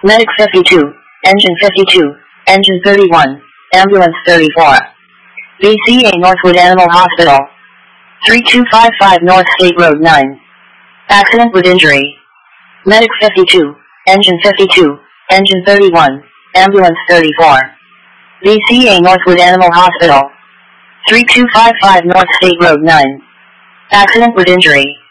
Medic 52, Engine 52, Engine 31, Ambulance 34. VCA Northwood Animal Hospital. 3255 North State Road 9. Accident with injury. Medic 52, Engine 52, Engine 31, Ambulance 34. VCA Northwood Animal Hospital. 3255 North State Road 9. Accident with injury.